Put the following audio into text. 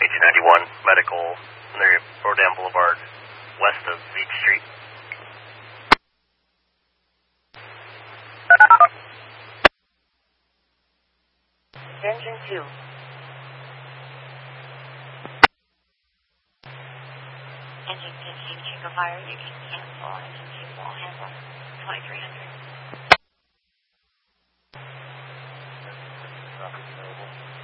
1891 Medical, near Rodin Boulevard, west of Beach Street. Engine 2. Engine 15, Chico Fire, you can cancel.